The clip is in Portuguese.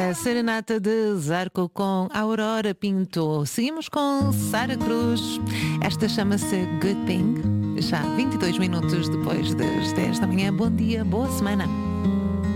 A serenata de Zarco com Aurora Pinto. Seguimos com Sara Cruz. Esta chama-se Good Thing. Já 22 minutos depois das 10 da manhã. Bom dia, boa semana.